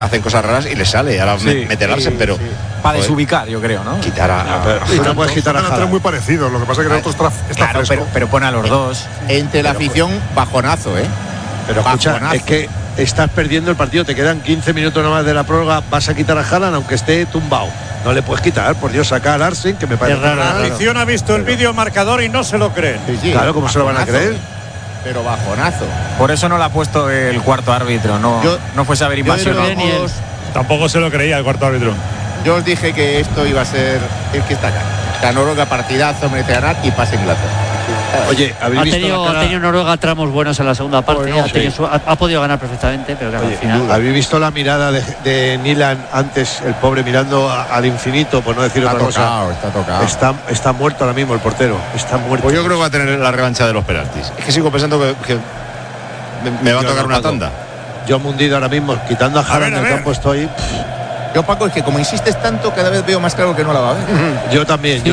hacen cosas raras y les sale. Ahora meter Larsen, pero... Sí. Para desubicar, yo creo, ¿no? Quitar a... no puedes quitar a Haaland. Muy parecido, lo que pasa es que el otro está fresco. Pero pone a los dos. Entre la afición, bajonazo, ¿eh? Pero escucha, es que estás perdiendo el partido, te quedan 15 minutos nomás de la prórroga, vas a quitar a Haaland aunque esté tumbado. No le puedes quitar, por Dios, saca a Larsen, que me parece raro. La afición ha visto el vídeo marcador y no se lo creen. Sí, claro, ¿cómo se lo van a creer? Pero bajonazo. Por eso no le ha puesto el cuarto árbitro, no fuese a haber invasión. Tampoco se lo creía el cuarto árbitro. Yo os dije que esto iba a ser el que está acá. La Noruega partidazo, merece ganar y pasa Inglaterra. Oye, ha tenido Noruega tramos buenos en la segunda parte, ha podido ganar perfectamente, pero claro, al final. ¿Habéis visto la mirada de Nilan antes, el pobre mirando al infinito, por no decir otra cosa? Está tocado. Está muerto ahora mismo el portero, está muerto. Pues yo creo que va a tener la revancha de los penaltis. Es que sigo pensando que me va a tocar una tanda. Yo me he hundido ahora mismo, quitando a Haaland del campo estoy... Yo, Paco, es que como insistes tanto, cada vez veo más claro que no la va a ver. Yo también.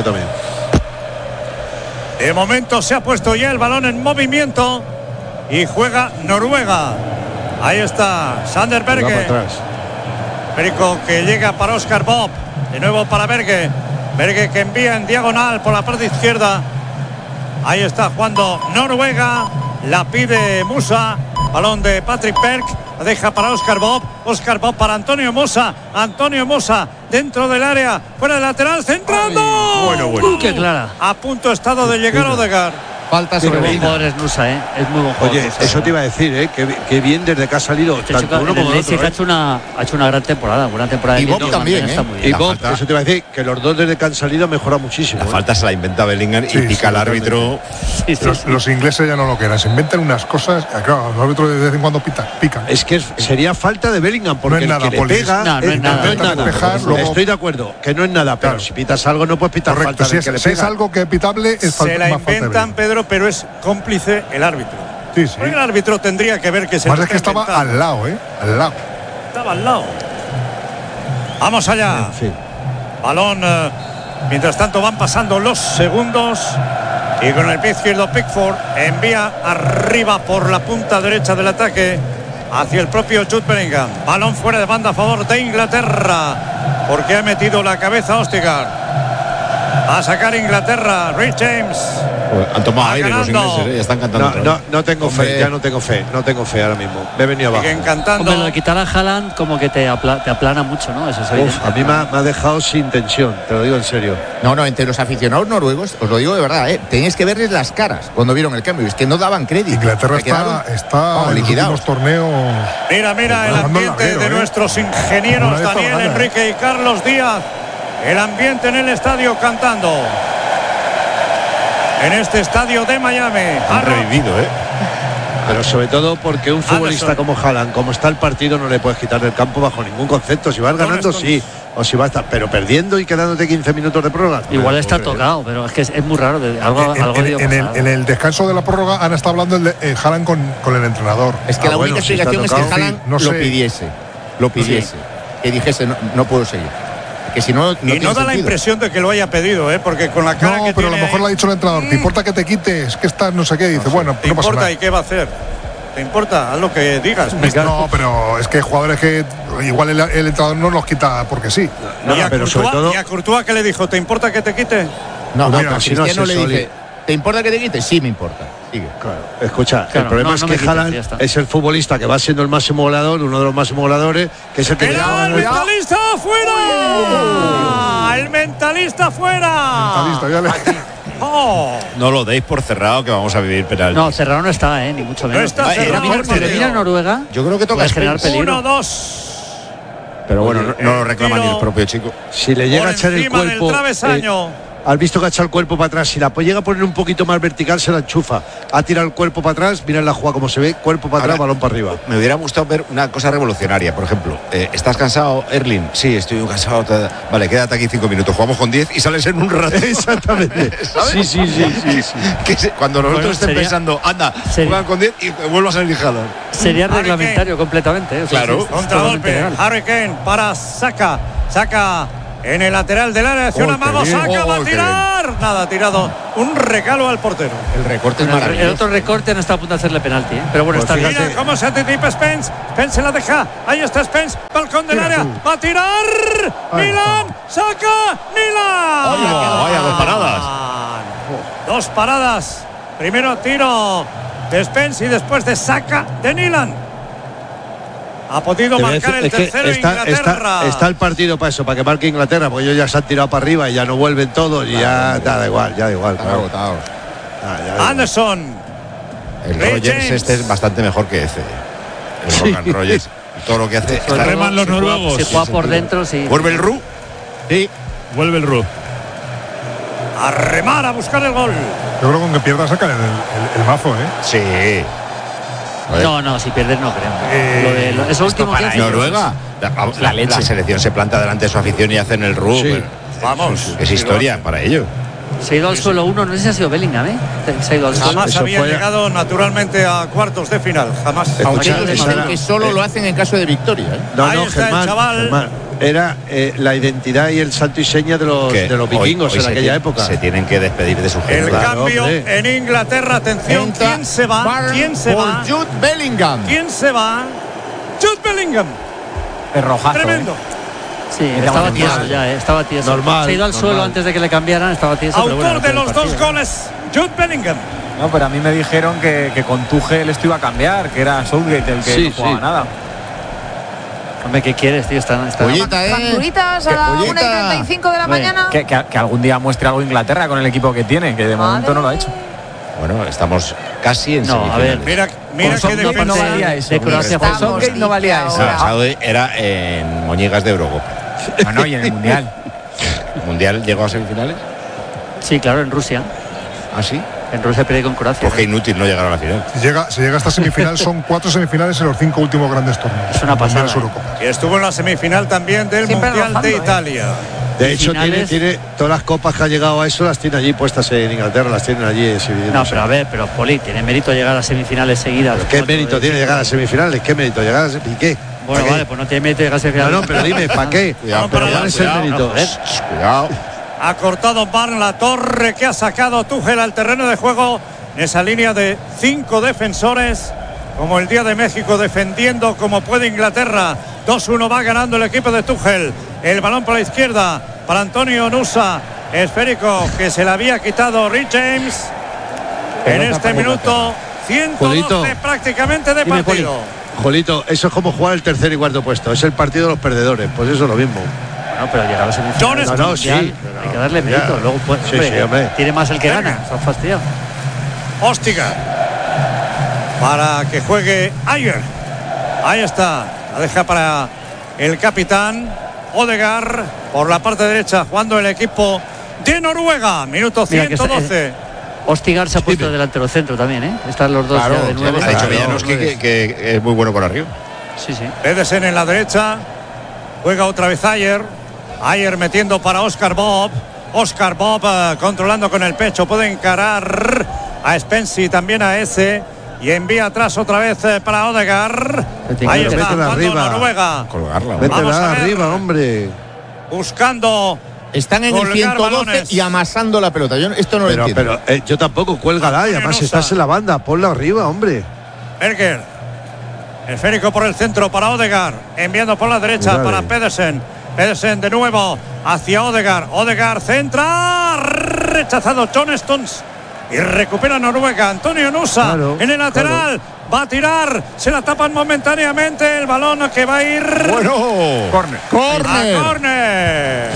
De momento se ha puesto ya el balón en movimiento y juega Noruega. Ahí está Sander Berge. Perico que llega para Oscar Bob. De nuevo para Berge. Berge que envía en diagonal por la parte izquierda. Ahí está jugando Noruega. La pide Musa. Balón de Patrick Berg. La deja para Oscar Bob. Oscar Bob para Antonio Mosa. Antonio Mosa dentro del área. Fuera del lateral. Centrando. Bueno. ¡Qué clara! A punto estado de llegar Odegaard. Falta sobre buen jugador es Nusa, es muy buen jugador. Oye, Nusa, eso te iba a decir, que bien desde que ha salido tanto uno como el otro. Ha hecho una gran temporada, buena temporada. Y Bob también, está muy bien. Y Bob, eso te iba a decir, que los dos desde que han salido mejorado muchísimo. La falta se la inventa Bellingham y pica al árbitro. Los ingleses ya no lo quieran, se inventan unas cosas, claro, los árbitros de vez en cuando pican. Es que sería falta de Bellingham, porque no es nada, el que le pega no es nada. Estoy de acuerdo, que no es nada, pero si pitas algo no puedes pitar falta del que le pega. Si es algo que es pitable, es falta. Se la inventan, Pedro, pero es cómplice el árbitro. Sí. El árbitro tendría que ver que se... Más es que estaba al lado, Estaba al lado. Vamos allá. Sí. Balón. Mientras tanto van pasando los segundos. Y con el pie izquierdo Pickford envía arriba por la punta derecha del ataque hacia el propio Jude Bellingham. Balón fuera de banda a favor de Inglaterra, porque ha metido la cabeza Ostergaard. Va a sacar Inglaterra. Rhys James. Han tomado aire los ingleses, ya están cantando. No tengo fe, ya no tengo fe ahora mismo. Me he venido abajo. Encantando. Lo de quitar a Haaland como que te aplana mucho, ¿no? Eso es evidente. A mí me ha dejado sin tensión, te lo digo en serio. No, entre los aficionados noruegos, os lo digo de verdad, tenéis que verles las caras cuando vieron el cambio. Es que no daban crédito. Inglaterra está en los últimos torneos. Mira el ambiente de nuestros ingenieros Daniel Enrique y Carlos Díaz. El ambiente en el estadio cantando. En este estadio de Miami. Han revivido, Pero sobre todo porque un futbolista como Haaland, como está el partido, no le puedes quitar del campo bajo ningún concepto. Si vas ganando, sí. O si vas a estar, pero perdiendo y quedándote 15 minutos de prórroga. Igual está tocado, pero es que es muy raro. En el descanso de la prórroga han estado hablando de Haaland con el entrenador. Es que la única explicación es que Haaland lo pidiese. Que dijese, no puedo seguir. Que si no, y no da la impresión de que lo haya pedido, porque con la cara que pero tiene... a lo mejor le ha dicho el entrenador, ¿te importa que te quites? Que estás no sé qué. Dice, bueno, ¿te importa y qué va a hacer? ¿Te importa? Haz lo que digas. No, pero es que hay jugadores que igual el entrenador no los quita porque sí. ¿Y a Courtois qué le dijo? ¿Te importa que te quite? No, Cristiano le dice, ¿te importa que te quite? Sí, me importa. Sigue. Claro. Escucha, el problema es que Haaland es el futbolista que va siendo el máximo goleador, uno de los máximos goleadores, que es el que... ¡El mentalista fuera! ¡El mentalista fuera! No lo deis por cerrado, que vamos a vivir penaltis. No, cerrado no está, ni mucho menos. No está cerrado. Mira Noruega. Yo creo que toca generar peligro. 1-2. Pero bueno, no lo reclama ni el propio chico. Si le llega a echar el cuerpo... Has visto que ha echado el cuerpo para atrás. Si la llega a poner un poquito más vertical, se la enchufa. Ha tirado el cuerpo para atrás. Mira la jugada como se ve. Cuerpo para atrás, balón para arriba. Me hubiera gustado ver una cosa revolucionaria. Por ejemplo, ¿estás cansado, Erling? Sí, estoy cansado. Vale, quédate aquí 5 minutos. Jugamos con 10 y sales en un rato. Exactamente. Sí. Cuando nosotros estén pensando, anda, juegan con 10 y vuelvas a salir Haaland. Sería reglamentario completamente. Claro. Contragolpe. Harry Kane para Saka. en el lateral del área. Hacia un amago, saca, va a tirar. Nada, ha tirado un regalo al portero. El recorte es maravilloso. El otro recorte no está a punto de hacerle penalti, ¿eh? Pero bueno, pues está mira cómo se anticipa Spence. Spence se la deja. Ahí está Spence. Balcón del área. Va a tirar. Milan. Saca. Milan. Vaya, 2 paradas. 2 paradas. Primero tiro de Spence y después de saca de Milan. Ha podido marcar el tercero Inglaterra. Está el partido para eso, para que marque Inglaterra, porque ellos ya se han tirado para arriba y ya no vuelven todos y ya da igual. Están agotados. Anderson. El Rogers este es bastante mejor que ese. El Morgan Rogers. Todo lo que hace. Reman los noruegos. Si juega por dentro, sí. ¿Vuelve el Ru? Sí. Vuelve el Ru. A remar, a buscar el gol. Yo creo que con que pierda saca el mazo, ¿eh? Sí. No, si pierdes no creo. Eso último que hace. Noruega. La selección se planta delante de su afición y hacen el Ru. Sí. Vamos. Es historia para ellos. Se ha ido al suelo uno, no sé si ha sido Bellingham, ¿eh? Se ha ido al suelo. Jamás había llegado naturalmente a cuartos de final, jamás. Aunque ellos dicen que solo lo hacen en caso de victoria, ¿eh? Ahí está el chaval. Germán, era la identidad y el santo y seña de los vikingos en aquella época. Se tienen que despedir de su gente. El cambio en Inglaterra, atención, ¿quién se va? ¿Quién se va? Jude Bellingham. ¿Quién se va? Jude Bellingham. Es rojazo. Tremendo. Sí, estaba tieso ya, estaba tieso. Normal, se ha ido al suelo antes de que le cambiaran, estaba tieso. Autor de los 2 goles, Jude Bellingham. No, pero a mí me dijeron que con Tuchel esto iba a cambiar, que era Southgate el que no jugaba nada. Hombre, ¿qué quieres, tío? Facturitas a la 1:35 de la mañana. Que algún día muestre algo Inglaterra con el equipo que tiene, que de momento no lo ha hecho. Bueno, estamos casi en semifinales. A ver, mira que defensa. No valía eso. De Croacia no valía eso. Era en Moñigas de Eurocopa. Bueno, y en el Mundial. ¿El Mundial llegó a semifinales? Sí, claro, en Rusia. ¿Ah, sí? En Rusia perdió con Croacia. Pues qué inútil no llegar a la final. Si llega hasta semifinal, son 4 semifinales en los 5 últimos grandes torneos. Es una pasada. Y estuvo en la semifinal también del Mundial de Italia. De hecho, tiene todas las copas que ha llegado a eso, las tiene allí puestas en Inglaterra, las tienen allí exhibidas. No, pero a ver, Poli, tiene mérito llegar a semifinales seguidas. ¿Qué mérito tiene llegar a semifinales? ¿Qué mérito llegar a semifinales? ¿Y qué? Bueno, vale, pues no tiene mérito llegar a semifinales. No, pero dime, ¿para qué? Cuidado, pero ¿cuál es el mérito? Cuidado. Ha cortado Barn la torre que ha sacado Tuchel al terreno de juego en esa línea de 5 defensores, como el día de México, defendiendo como puede Inglaterra. 2-1 va ganando el equipo de Tuchel. El balón por la izquierda para Antonio Nusa, esférico que se le había quitado Rich James. En este minuto 112 prácticamente de partido. Jolito, eso es como jugar el tercer y cuarto puesto, es el partido de los perdedores, pues eso es lo mismo. No, pero llegar a los semifinales. No, sí. Hay que darle mérito. Luego, pues, hombre. Tiene más el que gana. Se ha fastidiado. Ostigar para que juegue Ayer. Ahí está. La deja para el capitán Odegaard por la parte derecha, jugando el equipo de Noruega. Minuto 112. Ostigar se ha puesto delantero centro también, ¿eh? Están los dos ya de nuevo. Ha dicho Villanovsky que es muy bueno por arriba. Sí. Pedersen en la derecha. Juega otra vez Ayer. Ayer metiendo para Oscar Bob. Oscar Bob controlando con el pecho. Puede encarar a Spence y también a ese. Y envía atrás otra vez para Odegaard. Ahí está, jugando Noruega. Colgarla. Métela arriba, hombre. Buscando. Están en el 112 balones y amasando la pelota. Esto no lo entiendo. Pero yo tampoco, cuélgala y además estás en la banda. Ponla arriba, hombre. Berger. Esférico por el centro para Odegaard. Enviando por la derecha para Pedersen. Pedersen de nuevo hacia Odegaard. Odegaard centra. Rechazado John Stones. Y recupera Noruega. Antonio Nusa en el lateral. Va a tirar. Se la tapan momentáneamente. El balón que va a ir. Bueno. Córner.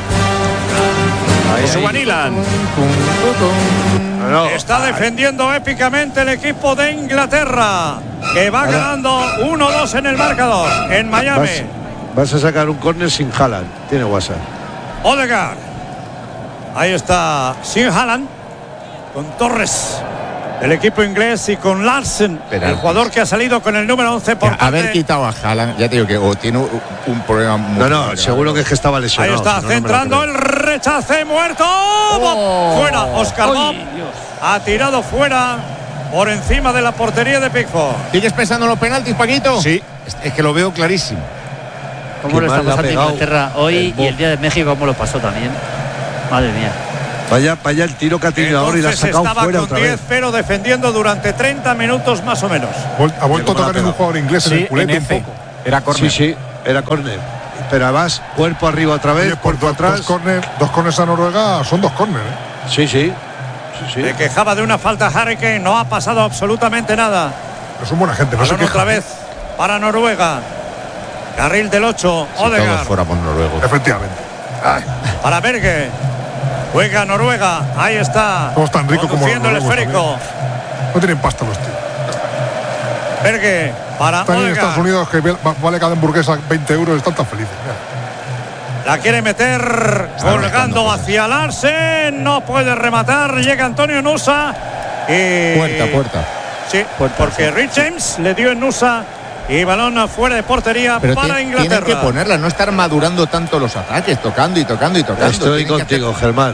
Subanilan. Está defendiendo épicamente el equipo de Inglaterra, que va ganando 1-2 en el marcador en Miami. Vas a sacar un córner sin Haaland. Tiene WhatsApp. Odegaard. Ahí está sin Haaland, con Torres, el equipo inglés, y con Larsen, el jugador que ha salido con el número 11 por haber quitado a Haaland, ya te digo que o tiene un problema muy seguro que es que estaba lesionado. Ahí está, centrando el rechace, muerto. Fuera, Oscar Bob ha tirado fuera por encima de la portería de Pickford. ¿Sigues pensando en los penaltis, Paquito? Sí, es que lo veo clarísimo. ¿Cómo lo está pasando Inglaterra hoy y el día de México cómo lo pasó también? Madre mía. Vaya el tiro que ha tenido ahora y la ha sacado fuera otra vez. Estaba con 10, pero defendiendo durante 30 minutos más o menos. Ha vuelto a tocar en un jugador inglés en el culete un poco. Era córner. Sí, era córner. Pero además, cuerpo arriba otra vez, cuerpo atrás. Dos córners a Noruega son 2 córners. Sí. Se quejaba de una falta Harry Kane, no ha pasado absolutamente nada. Pero son buena gente, no se quejan. Otra vez para Noruega. Carril del 8, Odegaard. Todos fuera por noruegos. Efectivamente. Para Berge. Juega Noruega, ahí está. Todos tan ricos como el esférico. No tienen pasta los tíos. Berge para Están Odegaard. en Estados Unidos que vale cada hamburguesa 20 euros, están tan felices. La quiere meter colgando hacia Larsen. No puede rematar. Llega Antonio Nusa. Y... Puerta. Sí, porque Rich James le dio en Nusa. Y balón fuera de portería para Inglaterra. Tienen que ponerla, no estar madurando tanto los ataques, tocando. Estoy contigo, Germán.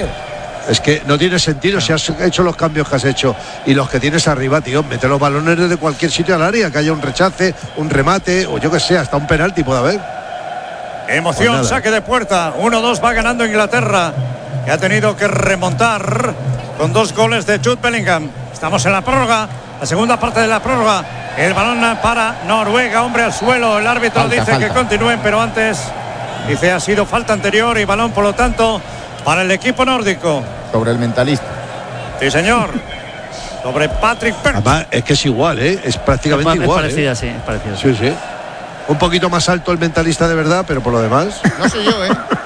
Es que no tiene sentido si has hecho los cambios que has hecho y los que tienes arriba, tío. Mete los balones desde cualquier sitio al área, que haya un rechace, un remate o yo que sé, hasta un penalti puede haber. Emoción, pues saque de puerta. 1-2 va ganando Inglaterra, que ha tenido que remontar con 2 goles de Jude Bellingham. Estamos en la prórroga, la segunda parte de la prórroga. El balón para Noruega, hombre al suelo. El árbitro dice que continúen, pero antes dice ha sido falta anterior y balón, por lo tanto, para el equipo nórdico. Sobre el mentalista. Sí, señor. Sobre Patrick Perch. Además, es que es igual, es prácticamente igual. Es parecida, sí, es parecida. Sí. Un poquito más alto el mentalista de verdad, pero por lo demás. No soy yo,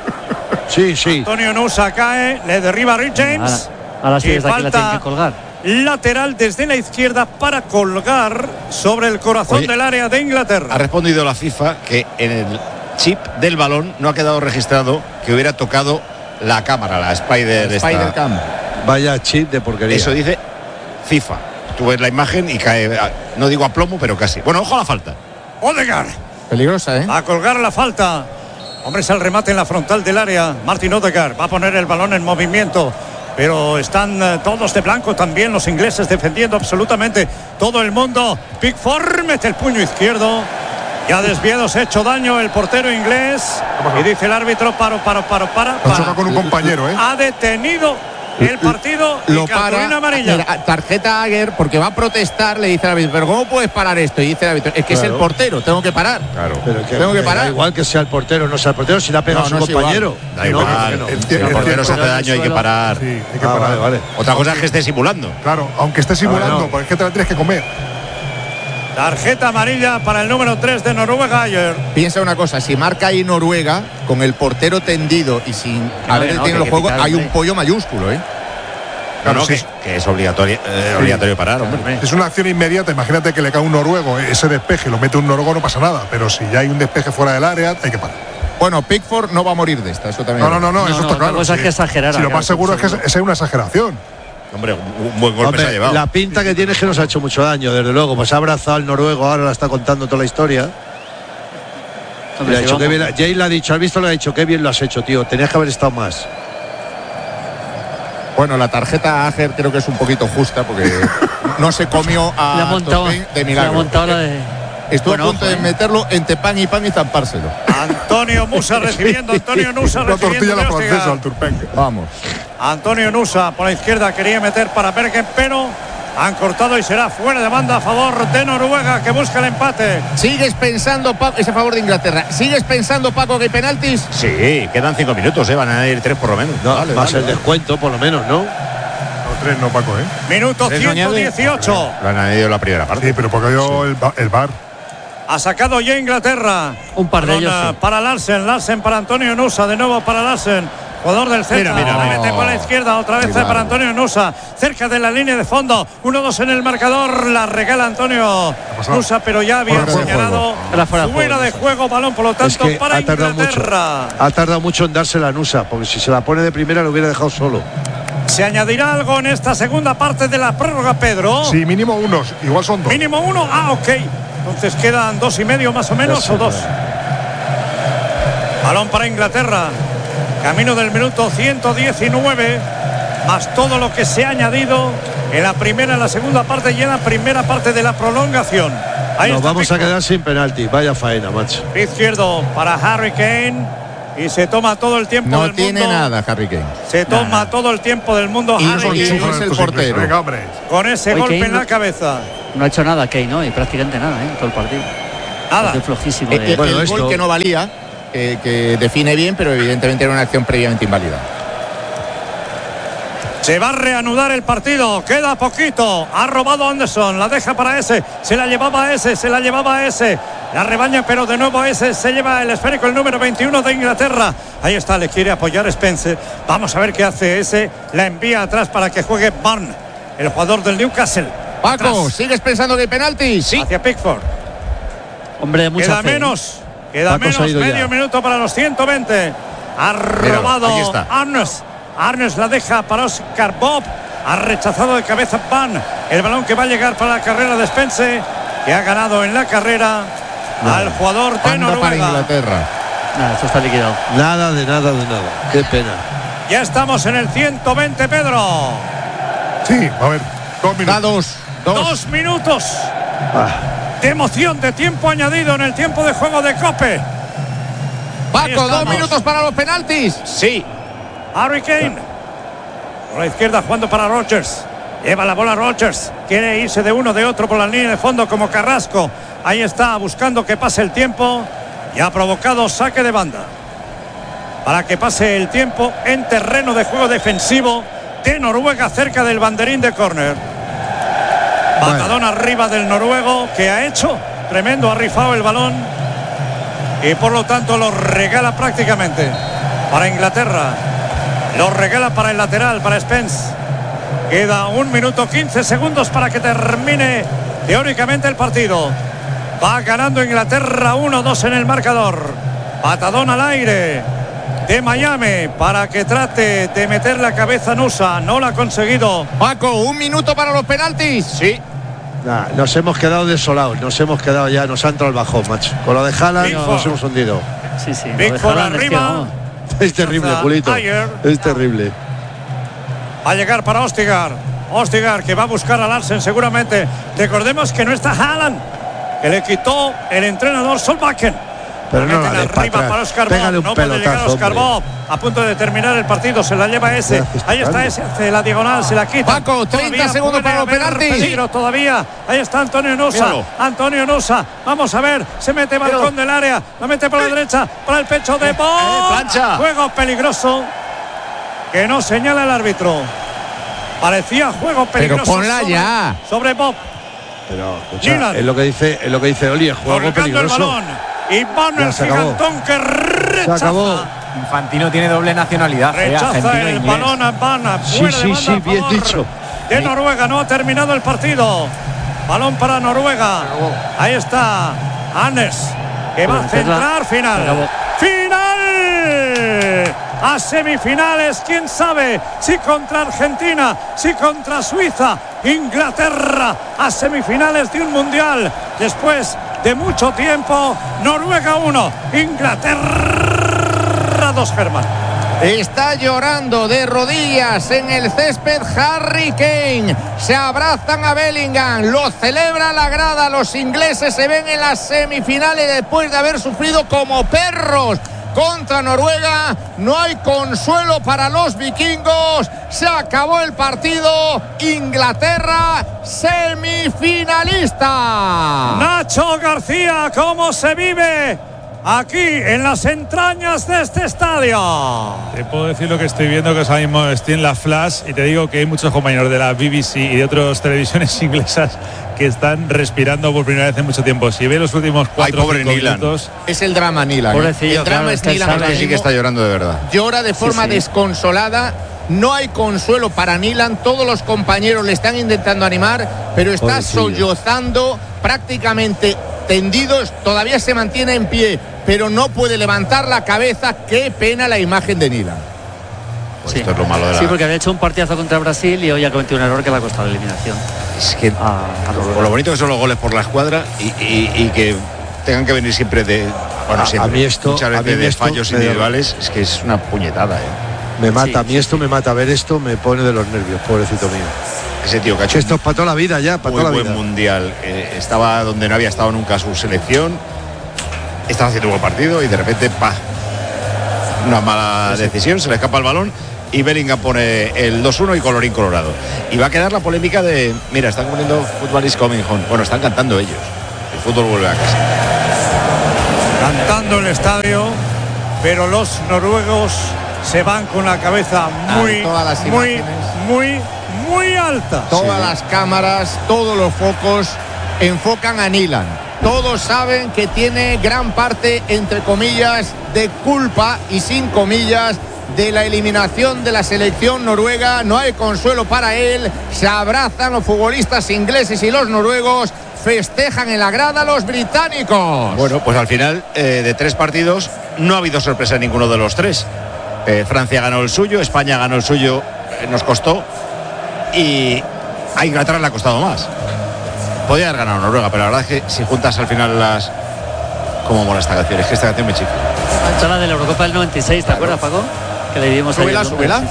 Sí. Antonio Nusa cae, le derriba a Rich James. Ahora sí, desde aquí la tienen que colgar. Lateral desde la izquierda para colgar sobre el corazón del área de Inglaterra. Ha respondido la FIFA que en el chip del balón no ha quedado registrado que hubiera tocado la cámara, la Spider Cam. Vaya chip de porquería. Eso dice FIFA. Tú ves la imagen y cae, no digo a plomo, pero casi. Bueno, ojo a la falta. Odegaard. Peligrosa, A colgar la falta. Hombre, es el remate en la frontal del área. Martin Odegaard va a poner el balón en movimiento. Pero están todos de blanco también los ingleses defendiendo absolutamente todo el mundo. Pickford mete el puño izquierdo. Ya desviado, se ha hecho daño el portero inglés. Y dice el árbitro, para. Choca con un compañero, Ha detenido el partido y cartulina amarilla. Tarjeta a Aguer porque va a protestar, le dice al árbitro, pero ¿cómo puedes parar esto? Y dice el árbitro, es que es el portero, tengo que parar. Claro. Pero tengo que parar. Da igual que sea el portero, no sea el portero, si le ha pegado a su compañero. Da igual. Si el portero se hace daño hay que parar. Sí, hay que parar. Vale. Otra cosa es que esté simulando. Claro, aunque esté simulando, porque es que te la tienes que comer. Tarjeta amarilla para el número 3 de Noruega ayer. Piensa una cosa, si marca ahí Noruega con el portero tendido y sin haber detenido los juegos, hay un pollo mayúsculo, Claro, que es obligatorio parar, hombre. Es una acción inmediata. Imagínate que le cae un noruego, ese despeje lo mete un noruego, no pasa nada. Pero si ya hay un despeje fuera del área, hay que parar. Bueno, Pickford no va a morir de esta, eso también. No, eso está claro. Cosa es que exagerar. Si lo más seguro es que es una exageración. Hombre, un buen golpe se ha llevado. La pinta que tiene es que nos ha hecho mucho daño, desde luego. Pues ha abrazado al noruego, ahora la está contando toda la historia. Le ha dicho que bien, Jay le ha dicho, al visto le ha dicho, qué bien lo has hecho, tío. Tenías que haber estado más. Bueno, la tarjeta a Ager creo que es un poquito justa porque no se comió a Tosin de milagro. Estuvo a punto de meterlo entre pan y zampárselo. Antonio Nusa recibiendo. La tortilla a la francesa al Turpen. Vamos. Antonio Nusa por la izquierda quería meter para Bergen, pero han cortado y será fuera de banda a favor de Noruega, que busca el empate. ¿Sigues pensando, Paco, es a favor de Inglaterra? ¿Sigues pensando, Paco, que hay penaltis? Sí, quedan 5 minutos, van a ir 3 por lo menos. No, más el descuento, por lo menos, ¿no? 3 no, Paco, Minuto 118. Lo han añadido en la primera parte. Sí, pero porque dio el VAR. Ha sacado ya Inglaterra. Un par de ellos. Para Larsen para Antonio Nusa, de nuevo para Larsen. Jugador del centro, mete por la izquierda, otra vez para Antonio Nusa, cerca de la línea de fondo, 1-2 en el marcador, la regala Antonio Nusa, pero ya había señalado fuera de juego, balón, por lo tanto, es que para Inglaterra. Ha tardado mucho en dársela a Nusa, porque si se la pone de primera lo hubiera dejado solo. ¿Se añadirá algo en esta segunda parte de la prórroga, Pedro? Sí, mínimo 1, igual son 2. Mínimo 1, ok. Entonces quedan 2,5 más o menos, o 2. Balón para Inglaterra. Camino del minuto 119, más todo lo que se ha añadido en la primera, en la segunda parte y en la primera parte de la prolongación. Nos vamos a quedar sin penalti. Vaya faena, macho. Izquierdo para Harry Kane. Y se toma todo el tiempo del mundo. No tiene nada, Harry Kane. Se toma todo el tiempo del mundo. Y Harry Kane es el portero. Con ese golpe Kane en la cabeza. No ha hecho nada Kane, ¿no? Y prácticamente nada, todo el partido. Nada. Es flojísimo. El gol que no valía, que define bien, pero evidentemente era una acción previamente inválida. Se va a reanudar el partido, queda poquito. Ha robado Anderson, la deja para ese. Se la llevaba a ese. La rebaña, pero de nuevo ese se lleva el esférico, el número 21 de Inglaterra. Ahí está, le quiere apoyar Spencer. Vamos a ver qué hace ese. La envía atrás para que juegue Barn, el jugador del Newcastle. Paco, atrás. ¿sigues pensando que hay penalti? Sí. Hacia Pickford. Hombre, mucha fe. Queda menos medio minuto para los 120. Ha robado Arnes la deja para Oscar Bob. Ha rechazado de cabeza Van. El balón que va a llegar para la carrera de Spence, que ha ganado en la carrera al jugador de Noruega. Para Inglaterra. Nada, esto está liquidado. Nada. Qué pena. Ya estamos en el 120, Pedro. Sí, a ver, 2 minutos. Dos minutos de emoción, de tiempo añadido en el tiempo de juego de Cope. Paco, 2 minutos para los penaltis. Sí. Harry Kane por la izquierda jugando para Rodgers. Lleva la bola Rodgers. Quiere irse de uno de otro por la línea de fondo como Carrasco. Ahí está buscando que pase el tiempo y ha provocado saque de banda para que pase el tiempo en terreno de juego defensivo de Noruega cerca del banderín de córner. Patadón arriba del noruego que ha hecho tremendo, ha rifado el balón y por lo tanto lo regala prácticamente para Inglaterra. Lo regala para el lateral, para Spence. Queda 1 minuto 15 segundos para que termine teóricamente el partido. Va ganando Inglaterra 1-2 en el marcador. Patadón al aire de Miami para que trate de meter la cabeza Nusa. No lo ha conseguido. Paco, 1 minuto para los penaltis. Sí. Nos hemos quedado desolados. Nos ha entrado el bajón, macho. Con lo de Haaland nos hemos hundido. Sí. Pickford arriba. Es terrible, Julito. Es terrible. Va a llegar para Ostigar, que va a buscar a Larsen seguramente. Recordemos que no está Haaland, que le quitó el entrenador Solbakken. Pero no la arriba para Oscar Bob. No puede llegar Oscar Bob. A punto de terminar el partido, se la lleva ese. Ahí está ese, hace la diagonal, se la quita. Paco, 30 segundos para los penaltis. Peligro todavía. Ahí está Antonio Nusa. Vamos a ver, se mete balcón del área, la mete por la derecha, para el pecho de Bob. Plancha. Juego peligroso que no señala el árbitro. Parecía juego peligroso. Pero ponla ya. Sobre Bob. Pero escucha, es lo que dice Oli, es juego peligroso. El balón. Y Van el gigantón que rechaza. Se acabó. Infantino tiene doble nacionalidad. Rechaza el balón a Van. Sí, bien dicho. De Noruega, no ha terminado el partido. Balón para Noruega. Ahí está Anders, que va a centrar. Final. A semifinales, quién sabe si contra Argentina, si contra Suiza. Inglaterra a semifinales de un mundial después de mucho tiempo. Noruega 1, Inglaterra 2, Germán. Está llorando de rodillas en el césped Harry Kane. Se abrazan a Bellingham, lo celebra la grada. Los ingleses se ven en las semifinales después de haber sufrido como perros contra Noruega. No hay consuelo para los vikingos. Se acabó el partido. Inglaterra semifinalista. Nacho García, ¿cómo se vive aquí en las entrañas de este estadio? Te puedo decir lo que estoy viendo, que ahora mismo estoy en la Flash, y te digo que hay muchos compañeros de la BBC y de otras televisiones inglesas que están respirando por primera vez en mucho tiempo. Si ve los últimos 4 o 5 minutos... Es el drama Nilan. Pobrecillo, el drama es Nilan. Que sí que está llorando de verdad. Llora de forma desconsolada. No hay consuelo para Nilan. Todos los compañeros le están intentando animar, pero está sollozando, prácticamente tendido. Todavía se mantiene en pie, pero no puede levantar la cabeza. Qué pena la imagen de Nilan. Pues esto es lo malo de la... Sí, porque había hecho un partidazo contra Brasil y hoy ha cometido un error que le ha costado la eliminación. Es que por lo bonito que son los goles por la escuadra y que tengan que venir siempre de... Bueno, siempre, a mí esto, muchas veces de fallos individuales, es que es una puñetada, Me mata, a mí esto me mata. Ver esto me pone de los nervios, pobrecito mío. ese tío que ha hecho esto es para toda la vida ya, para toda la vida. Buen mundial. Estaba donde no había estado nunca su selección. Estaba haciendo un buen partido y de repente, una mala decisión, se le escapa el balón y Bellingham pone el 2-1 y colorín colorado. Y va a quedar la polémica de, mira, están poniendo Football is coming home. Bueno, están cantando ellos. El fútbol vuelve a casa. Cantando el estadio, pero los noruegos se van con la cabeza muy alta. Todas las cámaras, todos los focos enfocan a Nyland. Todos saben que tiene gran parte, entre comillas, de culpa y sin comillas, de la eliminación de la selección noruega. No hay consuelo para él. Se abrazan los futbolistas ingleses y los noruegos. Festejan en la grada los británicos. Bueno, pues al final de 3 partidos no ha habido sorpresa en ninguno de los 3. Francia ganó el suyo, España ganó el suyo, nos costó, y a Inglaterra le ha costado más. Podía haber ganado Noruega, pero la verdad es que si juntas al final las... ¿Cómo mola esta canción? Es que esta canción me chifla. Esta la de la Eurocopa del 96, ¿te acuerdas, Paco? Que le dimos súbela. Sí. Precioso.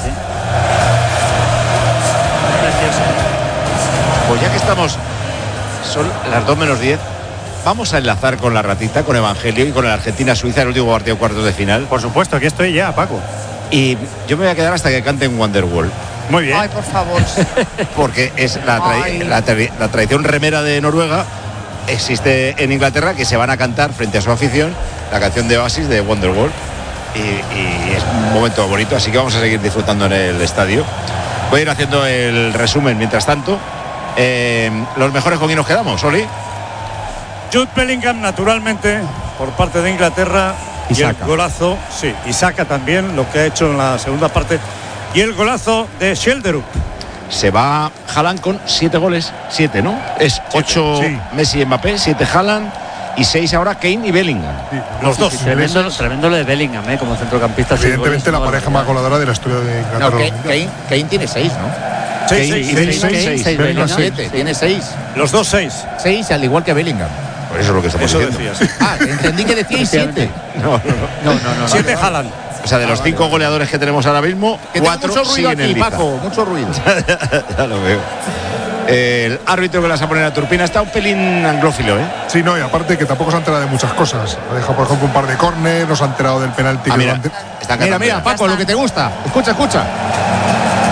Pues ya que estamos, son las 2:10, vamos a enlazar con la ratita, con Evangelio y con el Argentina-Suiza, el último partido, cuartos de final. Por supuesto, aquí estoy ya, Paco. Y yo me voy a quedar hasta que canten Wonderwall. Muy bien. Ay, por favor. Porque es la tradición remera de Noruega. Existe en Inglaterra, que se van a cantar frente a su afición la canción de Oasis de Wonderwall. Y es un momento bonito, así que vamos a seguir disfrutando en el estadio. Voy a ir haciendo el resumen mientras tanto. Los mejores, con quién nos quedamos, Oli. Jude Bellingham, naturalmente, por parte de Inglaterra. Y el golazo, sí, y Saka también, lo que ha hecho en la segunda parte. Y el golazo de Schjelderup. Se va Haaland con 7 goles. 7, ¿no? Es 8 sí. Messi y Mbappé, 7 Haaland y 6 ahora Kane y Bellingham. Sí, los dos. Tremendo lo de Bellingham, como centrocampista. Evidentemente la pareja más goleadora de la historia de Inglaterra. Kane tiene 6, ¿no? 6. Bellingham 7, tiene 6. Los dos 6. 6, al igual que Bellingham. Por eso es lo que estamos diciendo. Decías. Entendí que decíais 7. No. 7 Haaland. O sea, de los 5 goleadores que tenemos ahora mismo, 4 siguen en lista. Paco, mucho ruido. Ya lo veo. El árbitro que las ha poner a Turpina está un pelín anglófilo, ¿eh? Sí, no, y aparte que tampoco se ha enterado de muchas cosas. Ha dejado, por ejemplo, un par de córner, no se ha enterado del penalti. Mira, Paco, lo que te gusta. Escucha.